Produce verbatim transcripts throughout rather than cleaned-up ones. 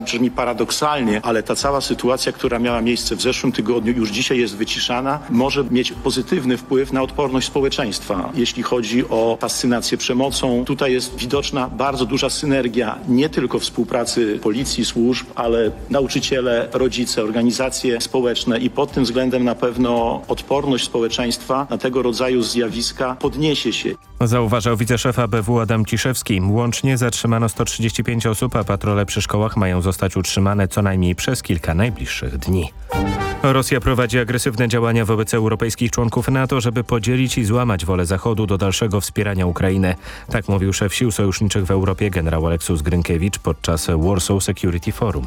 Brzmi paradoksalnie, ale ta cała sytuacja, która miała miejsce w zeszłym tygodniu, już dzisiaj jest wyciszana, może mieć pozytywny wpływ na odporność społeczeństwa. Jeśli chodzi o fascynację przemocą, tutaj jest widoczna bardzo duża synergia nie tylko współpracy policji, służb, ale nauczyciele, rodzice, organizacje społeczne i pod tym względem na pewno odporność społeczeństwa na tego rodzaju zjawiska podniesie się. Zauważał wiceszef A B W Adam Ciszewski. Łącznie zatrzymano sto trzydzieści pięć osób, a patrole przy szkołach mają zostać utrzymane co najmniej przez kilka najbliższych dni. Rosja prowadzi agresywne działania wobec europejskich członków NATO, żeby podzielić i złamać wolę Zachodu do dalszego wspierania Ukrainy. Tak mówił szef sił sojuszniczych w Europie generał Oleksius Grynkiewicz podczas Warsaw Security Forum.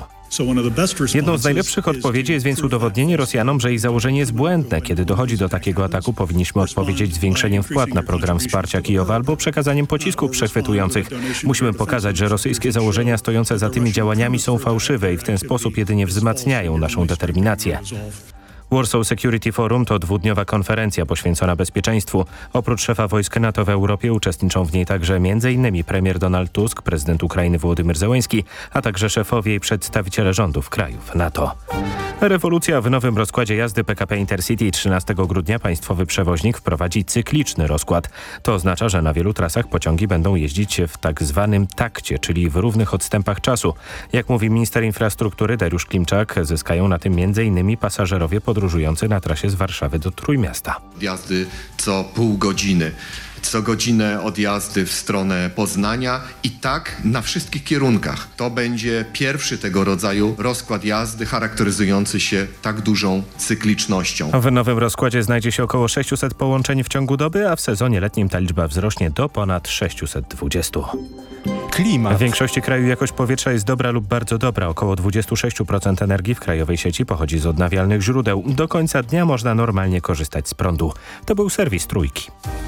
Jedną z najlepszych odpowiedzi jest więc udowodnienie Rosjanom, że ich założenie jest błędne. Kiedy dochodzi do takiego ataku, powinniśmy odpowiedzieć zwiększeniem wpłat na program wsparcia Kijowa albo przekazaniem pocisków przechwytujących. Musimy pokazać, że rosyjskie założenia stojące za tymi działaniami są fałszywe i w ten sposób jedynie wzmacniają naszą determinację. Warsaw Security Forum to dwudniowa konferencja poświęcona bezpieczeństwu. Oprócz szefa wojsk NATO w Europie uczestniczą w niej także między innymi premier Donald Tusk, prezydent Ukrainy Wołodymyr Zełenski, a także szefowie i przedstawiciele rządów krajów NATO. Rewolucja w nowym rozkładzie jazdy P K P Intercity. trzynastego grudnia państwowy przewoźnik wprowadzi cykliczny rozkład. To oznacza, że na wielu trasach pociągi będą jeździć w tak zwanym takcie, czyli w równych odstępach czasu. Jak mówi minister infrastruktury Dariusz Klimczak, zyskają na tym między innymi pasażerowie podróżujący na trasie z Warszawy do Trójmiasta. Jazdy co pół godziny. Co godzinę odjazdy w stronę Poznania i tak na wszystkich kierunkach. To będzie pierwszy tego rodzaju rozkład jazdy charakteryzujący się tak dużą cyklicznością. W nowym rozkładzie znajdzie się około sześciuset połączeń w ciągu doby, a w sezonie letnim ta liczba wzrośnie do ponad sześciuset dwudziestu. Klimat. W większości kraju jakość powietrza jest dobra lub bardzo dobra. Około dwadzieścia sześć procent energii w krajowej sieci pochodzi z odnawialnych źródeł. Do końca dnia można normalnie korzystać z prądu. To był serwis Trójki.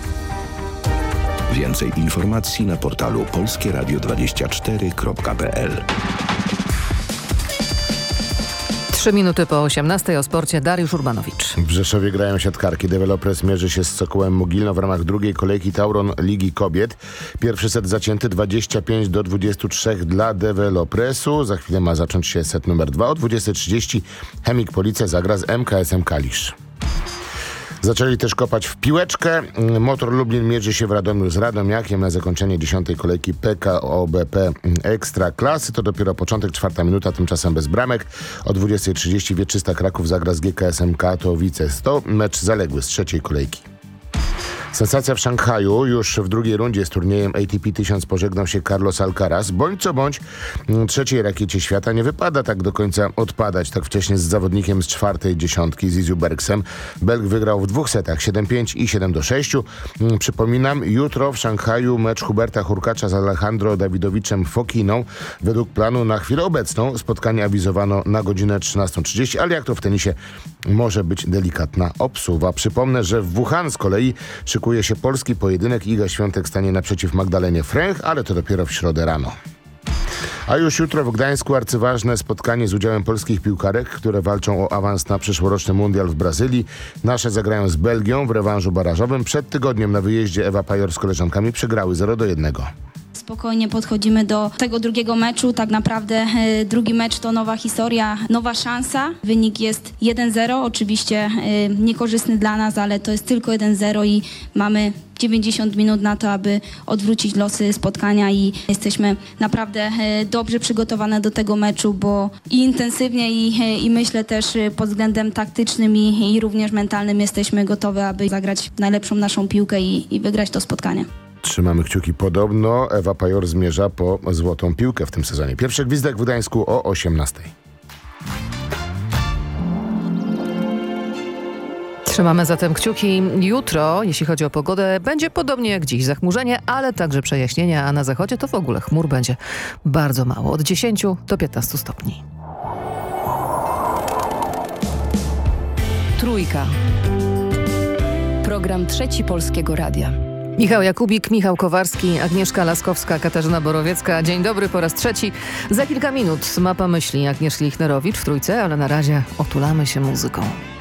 Więcej informacji na portalu polskie radio dwadzieścia cztery kropka p l. Trzy minuty po osiemnastej o sporcie Dariusz Urbanowicz. W Rzeszowie grają siatkarki. Developers mierzy się z Sokołem Mogilno w ramach drugiej kolejki Tauron Ligi Kobiet. Pierwszy set zacięty dwadzieścia pięć do dwudziestu trzech dla Developresu. Za chwilę ma zacząć się set numer dwa. O dwudziestej trzydzieści Chemik Police zagra z M K S M Kalisz. Zaczęli też kopać w piłeczkę. Motor Lublin mierzy się w Radomiu z Radomiakiem na zakończenie dziesiątej kolejki P K O B P Ekstra Klasy. To dopiero początek, czwarta minuta, tymczasem bez bramek. O dwudziestej trzydzieści Wieczysta Kraków zagra z G K S M Katowice. To mecz zaległy z trzeciej kolejki. Sensacja w Szanghaju. Już w drugiej rundzie z turniejem A T P tysiąc pożegnał się Carlos Alcaraz. Bądź co bądź trzeciej rakiecie świata nie wypada tak do końca odpadać tak wcześnie z zawodnikiem z czwartej dziesiątki, z Iziu Bergsem. Belg wygrał w dwóch setach siedem pięć i siedem do sześciu. Przypominam, jutro w Szanghaju mecz Huberta Hurkacza z Alejandro Dawidowiczem Fokiną. Według planu na chwilę obecną spotkanie awizowano na godzinę trzynastą trzydzieści, ale jak to w tenisie może być delikatna obsuwa. Przypomnę, że w Wuhan z kolei szykuje się polski pojedynek. Iga Świątek stanie naprzeciw Magdalenie Fręch, ale to dopiero w środę rano. A już jutro w Gdańsku arcyważne spotkanie z udziałem polskich piłkarek, które walczą o awans na przyszłoroczny mundial w Brazylii. Nasze zagrają z Belgią w rewanżu barażowym. Przed tygodniem na wyjeździe Ewa Pajor z koleżankami przegrały zero do jednego. Spokojnie podchodzimy do tego drugiego meczu. Tak naprawdę e, drugi mecz to nowa historia, nowa szansa. Wynik jest jeden zero. Oczywiście e, niekorzystny dla nas, ale to jest tylko jeden zero i mamy dziewięćdziesiąt minut na to, aby odwrócić losy spotkania i jesteśmy naprawdę e, dobrze przygotowane do tego meczu, bo i intensywnie i, e, i myślę też pod względem taktycznym i, i również mentalnym jesteśmy gotowi, aby zagrać najlepszą naszą piłkę i, i wygrać to spotkanie. Trzymamy kciuki. Podobno Ewa Pajor zmierza po złotą piłkę w tym sezonie. Pierwszy gwizdek w Gdańsku o osiemnastej. Trzymamy zatem kciuki. Jutro, jeśli chodzi o pogodę, będzie podobnie jak dziś. Zachmurzenie, ale także przejaśnienia, a na zachodzie to w ogóle chmur będzie bardzo mało. Od dziesięciu do piętnastu stopni. Trójka. Program Trzeci Polskiego Radia. Michał Jakubik, Michał Kowarski, Agnieszka Laskowska, Katarzyna Borowiecka. Dzień dobry po raz trzeci. Za kilka minut mapa myśli Agnieszki Lichnerowicz w Trójce, ale na razie otulamy się muzyką.